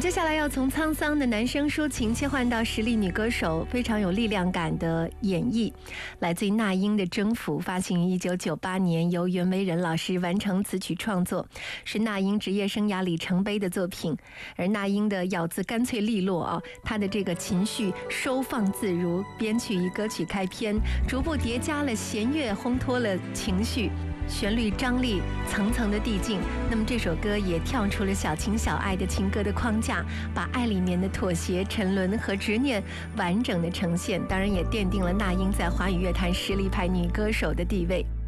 接下来要从沧桑的男声抒情切换到实力女歌手非常有力量感的演绎，来自于那英的《征服》，发行于1998年，由袁惟仁老师完成词曲创作，是那英职业生涯里程碑的作品。而那英的咬字干脆利落她的这个情绪收放自如，编曲以歌曲开篇，逐步叠加了弦乐，烘托了情绪，旋律张力层层的递进。那么这首歌也跳出了小情小爱的情歌的框架，把爱里面的妥协、沉沦和执念完整的呈现，当然也奠定了那英在华语乐坛实力派女歌手的地位。